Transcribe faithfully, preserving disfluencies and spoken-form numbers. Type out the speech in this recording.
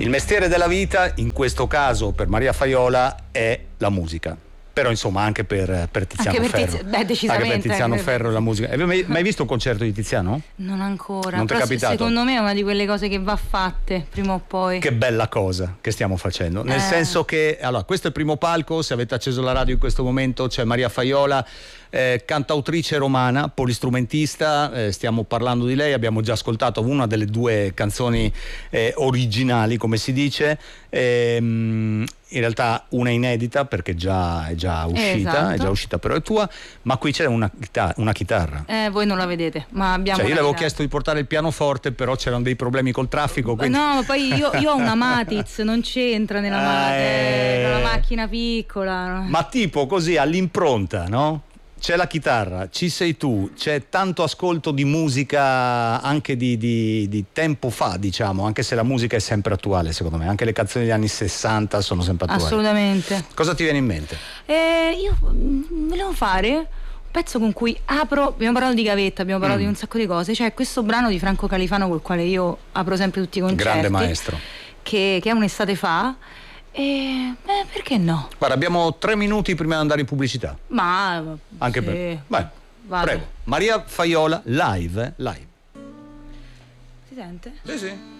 Il mestiere della vita, in questo caso per Maria Faiola, è la musica. Però insomma anche per, per Tiziano anche per Ferro. Tizi- beh, decisamente. Anche per Tiziano anche per... Ferro e la musica. Hai mai, mai visto un concerto di Tiziano? Non ancora. Non ti è Però capitato? secondo me è una di quelle cose che va fatte prima o poi. Che bella cosa che stiamo facendo. Nel Eh. senso che, allora, questo è il primo palco, se avete acceso la radio in questo momento c'è Maria Faiola, eh, cantautrice romana, polistrumentista, eh, stiamo parlando di lei, abbiamo già ascoltato una delle due canzoni eh, originali, come si dice, ehm, in realtà una inedita perché già è già uscita, Esatto. è già uscita però è tua, ma qui c'è una, chita- una chitarra. Eh, voi non la vedete, ma abbiamo. Cioè io le una avevo chitarra. chiesto di portare il pianoforte, però c'erano dei problemi col traffico. Quindi... No, poi io, io ho una Matiz, non c'entra nella, ma- Eh. eh, una macchina piccola. Ma tipo così all'impronta, no? C'è la chitarra, ci sei tu, c'è tanto ascolto di musica anche di, di, di tempo fa, diciamo, anche se la musica è sempre attuale, secondo me. Anche le canzoni degli anni sessanta sono sempre attuali. Assolutamente. Cosa ti viene in mente? Eh, io mm, volevo fare un pezzo con cui apro, abbiamo parlato di gavetta, abbiamo parlato Mm. di un sacco di cose, cioè questo brano di Franco Califano col quale io apro sempre tutti i concerti. Grande maestro. Che, che è un'estate fa. E beh, perché no? Guarda, abbiamo tre minuti prima di andare in pubblicità. Ma Anche sì. per... Vai, Vado. prego. Maria Faiola live, eh? live. Si sente? Sì, sì.